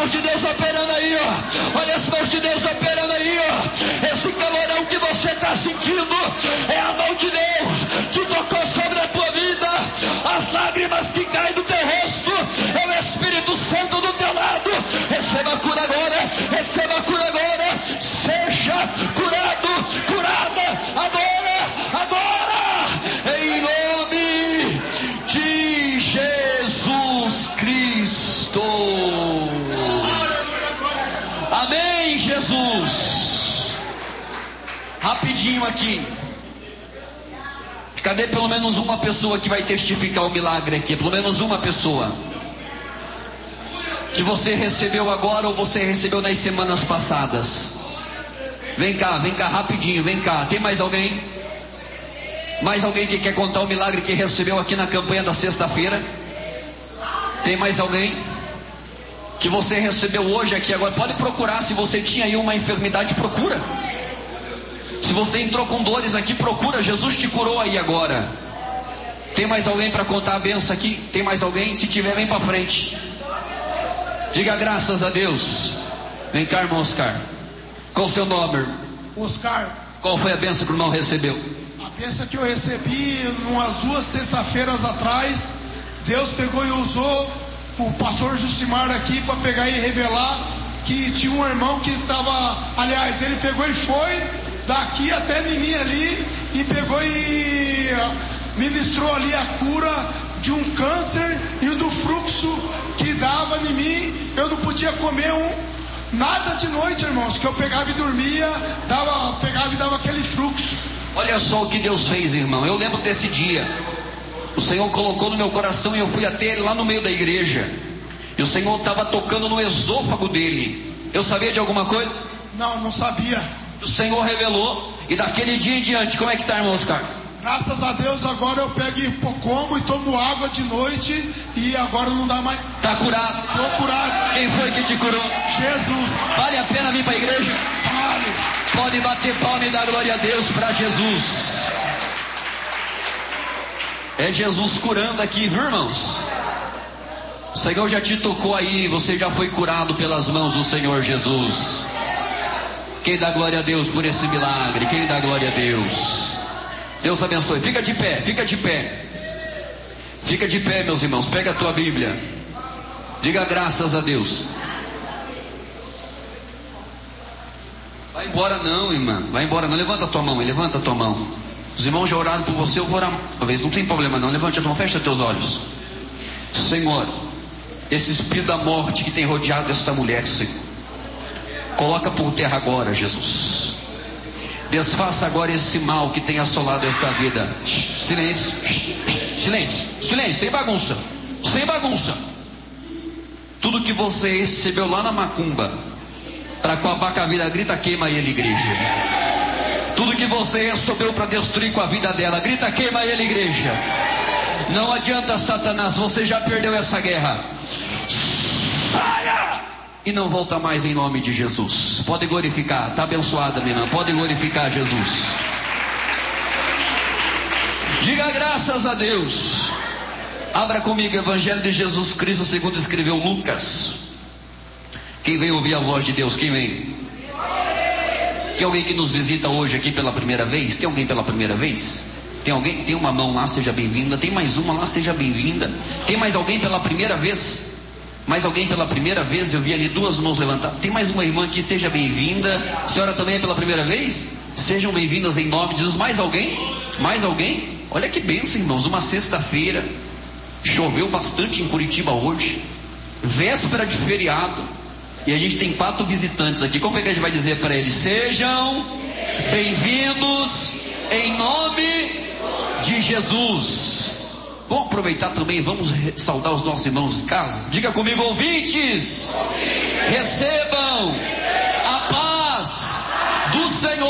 mãos de Deus operando aí, ó. Olha as mãos de Deus operando aí, ó. Esse calorão que você está sentindo é a mão de Deus que tocou sobre a tua vida. As lágrimas que caem do teu rosto é o Espírito Santo do teu lado. Receba a cura agora, receba a cura agora. Seja curado, curada agora, agora, em nome de Jesus Cristo. Amém, Jesus. Rapidinho aqui. Cadê pelo menos uma pessoa que vai testificar o milagre aqui? Pelo menos uma pessoa. Que você recebeu agora ou você recebeu nas semanas passadas. Vem cá, rapidinho, vem cá. Tem mais alguém? Mais alguém que quer contar o milagre que recebeu aqui na campanha da sexta-feira? Tem mais alguém? Que você recebeu hoje aqui agora? Pode procurar, se você tinha aí uma enfermidade, procura. Se você entrou com dores aqui, procura. Jesus te curou aí agora. Tem mais alguém para contar a benção aqui? Tem mais alguém? Se tiver, vem para frente. Diga graças a Deus. Vem cá, irmão Oscar. Qual o seu nome? Oscar. Qual foi a benção que o irmão recebeu? A benção que eu recebi umas 2 sextas-feiras atrás. Deus pegou e usou o pastor Jucimar aqui para pegar e revelar que tinha um irmão que estava, aliás, ele pegou e foi daqui até em mim ali e pegou e ministrou ali a cura de um câncer e do fluxo que dava em mim. Eu não podia comer nada de noite, irmãos, que eu pegava e dormia, pegava e dava aquele fluxo. Olha só o que Deus fez, irmão. Eu lembro desse dia. O Senhor colocou no meu coração e eu fui até ele lá no meio da igreja. E o Senhor estava tocando no esôfago dele. Eu sabia de alguma coisa? Não sabia. O Senhor revelou. E daquele dia em diante, como é que está, irmão Oscar? Graças a Deus agora eu pego e como e tomo água de noite e agora não dá mais. Está curado? Estou curado. Quem foi que te curou? Jesus. Vale a pena vir para a igreja? Vale. Pode bater palma e dar glória a Deus para Jesus. É Jesus curando aqui, viu, irmãos? O Senhor já te tocou aí, você já foi curado pelas mãos do Senhor Jesus. Quem dá glória a Deus por esse milagre? Quem dá glória a Deus? Deus abençoe. Fica de pé, fica de pé. Fica de pé, meus irmãos. Pega a tua Bíblia. Diga graças a Deus. Vai embora não, irmã. Vai embora não. Levanta a tua mão, levanta a tua mão. Os irmãos já oraram por você, eu vou orar. Talvez não tem problema não. Levante a tua mão, fecha teus olhos. Senhor, esse espírito da morte que tem rodeado esta mulher, Senhor, coloca por terra agora, Jesus. Desfaça agora esse mal que tem assolado essa vida. Silêncio, silêncio, silêncio, sem bagunça, sem bagunça. Tudo que você recebeu lá na macumba, para acabar com a vida, grita queima ele, igreja. Tudo que você recebeu para destruir com a vida dela, grita queima ele, igreja. Não adianta, Satanás, você já perdeu essa guerra. Saia! E não volta mais em nome de Jesus. Pode glorificar, está abençoada, minha irmã. Pode glorificar Jesus. Diga graças a Deus. Abra comigo o Evangelho de Jesus Cristo segundo escreveu Lucas. Quem vem ouvir a voz de Deus? Quem vem? Tem alguém que nos visita hoje aqui pela primeira vez? Tem alguém pela primeira vez? Tem alguém? Tem uma mão lá, seja bem-vinda. Tem mais uma lá, seja bem-vinda. Tem mais alguém pela primeira vez? Mais alguém pela primeira vez? Eu vi ali 2 mãos levantadas. Tem mais uma irmã aqui, seja bem-vinda. A senhora também é pela primeira vez? Sejam bem-vindas em nome de Jesus. Mais alguém? Mais alguém? Olha que bênção, irmãos. Uma sexta-feira. Choveu bastante em Curitiba hoje. Véspera de feriado. E a gente tem 4 visitantes aqui. Como é que a gente vai dizer para eles? Sejam bem-vindos em nome de Jesus. Vamos aproveitar também, vamos saudar os nossos irmãos de casa. Diga comigo, ouvintes, recebam a paz do Senhor.